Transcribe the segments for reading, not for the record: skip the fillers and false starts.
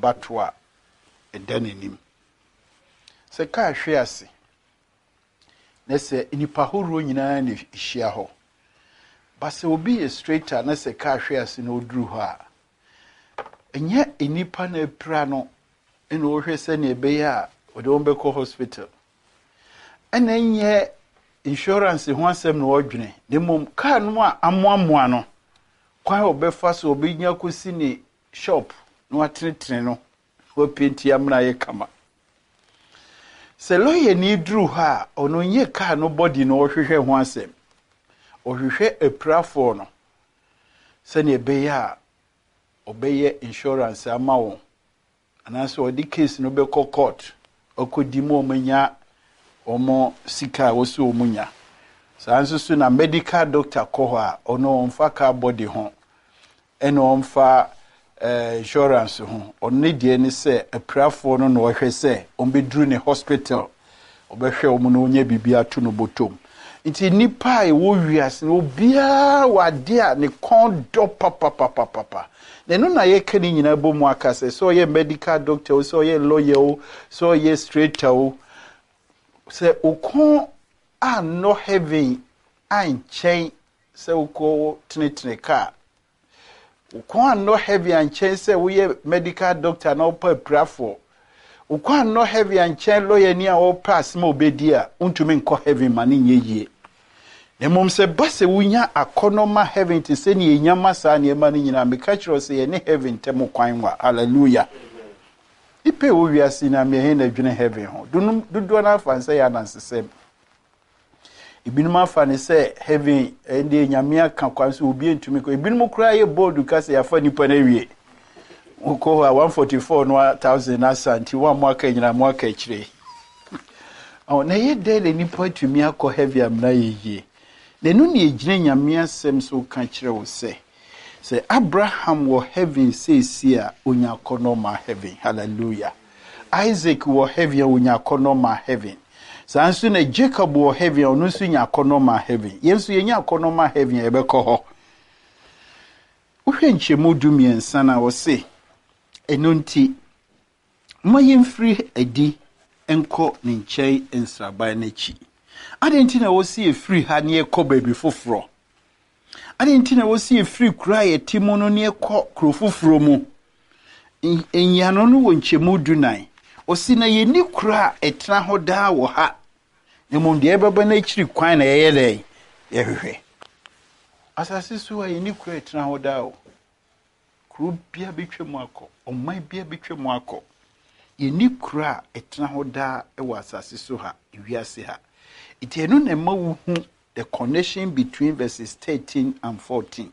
abatwa edanenim se ka hwe ase na se nipa horo nyina na hia ho ba se obi e straighter na se ka hwe ase na oduru ho a enye nipa na epra no ena o hwe se na ebe ya ode on be ko hospital ena nye insurance ho asem na odwene demom ka no a amoamoa no kwan obefa so obi nya kosi ni shop no atretre no wo penti amna ye kama se loye ni dru ha ono nye ka no body no ohwehwe ho asem ohwehwe eprafo no se na ebe ya obeye insurance ama wo anaso odi case no be court okodi mo omanya omo sika wo so omunya sanso na medical doctor ko ha ono onfa ka body ho eno onfa insurance ho onni die ni se aprafo no no hwe se ombedru ne hospital obehwe omu no nya bibia to no botom nti nipa e wo wiase no bia wade a ne kondo papa nenu na ye kani nyina bomu akase so ye medical doctor so ye lawyer so ye straighter se ukon no heavy anchen se uko tine ka ukon no heavy anchen se we medical doctor na opa prafo ukon no heavy anchen lawyer ni a opa ma obedia untumi nko heavy mani nyeye nemom se base wunya akonoma heaven te se ni enyama sa ne ma ni nyina me ka kiro se ye ne heaven temo kwanwa hallelujah ipe wo wiase na me he na dwene heaven ho dudu na afanse ya nansesem ibinum afane se heaven ende nyame aka kwanso obi entumi ko ibinum kura ye bold ka se yafa nipa na wie uko 144 no 1000 asanti wa mwaka nyina mwaka kire na ye dele nipa tumi akọ heaven amna ye nenu ni ejine nyame asem so ka kire wo se Abraham wo heaven say a onya konoma heaven hallelujah Isaac wo heaven onya konoma heaven sanso na Jacob wo heaven onu so nya konoma heaven yenso yenya konoma heaven ebekọ ho uhwe nchemu dumiensa na wo se enonti mayemfiri adi enko ne nchei ensraban na chi adenti na wo se free ha ne ekọ baby foforo adenti na wo se free kura ye timono ne ekọ krofoforo mu enyano no wo nchemu dunan o si na ye ni kura etna ho daa wo ha nemo de ebeba na chiri kwan na ye le ye hwehwe asase so ye ni kura etna ho daa o kru bia betwemu akọ oman bia betwemu akọ ye ni kura etna ho daa e wa asase so ha wiase ha itienu na ma wu hu the connection between verses 13 and 14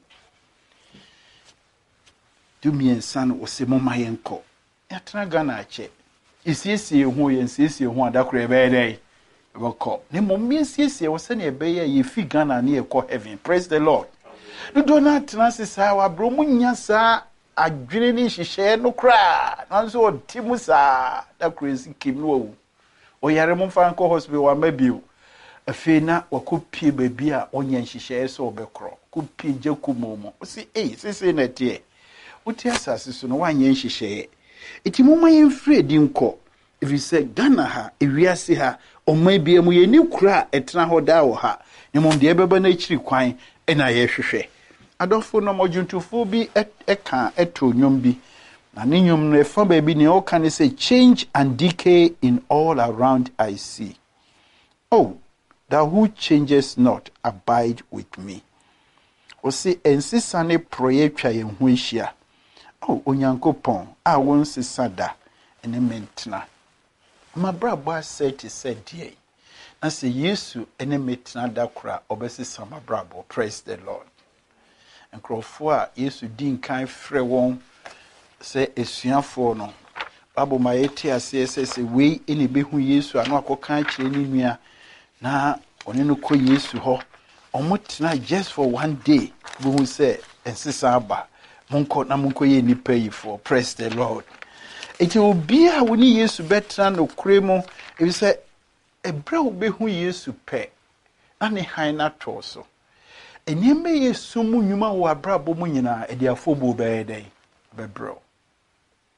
dumiensan osemoma yenko yatna gana ache isiesie hu yensiesie hu adakoro ebeyedey ebeko ne momiesiesie wo se na ebeye ye fi gana na ye ko heaven praise the lord do not transisa wa bro munya sa adwene ni hihye no kra nanso otimu sa da crazy kim no wu oyare mo fa nko hospital wa mabio afena wakopie baby a onye nhihye so obekro kopie jakumomo o si sese na tie uti asase so no wanye nhihye eti moma yemfre di nko if you say Ghana ha ewiase ha omma bia mu ye ni kura etna ho da wo ha ne mom de ebeba na chiri kwan na ye hwehwe adofo no mojuntufo bi eka eto nyom bi na ne nyom no efa ba bi ne o kan say change and decay in all around I see oh that who changes not abide with me o see ensisane proyetwa ye hu ehia oh onyankopon a won sisada ene mentna ma brabo aseti said na se Yesu ene metna da kura obesisa ma brabo praise the Lord enkrofo a Yesu din kan frɛ won se esuafo no babo ma yeti ase se we ene behu Yesu ano akokan kire ni nua na oni no ko Yesu ho omotena just for one day bo se ensisa aba monko na monko ye nipa yi for praise the Lord eti obi a woni Yesu betra no kremo ebi se ebra obehu Yesu pe na ne han na to so enyeme Yesu mu nyuma wo abrabo mu nyina edi afobo be dey bebro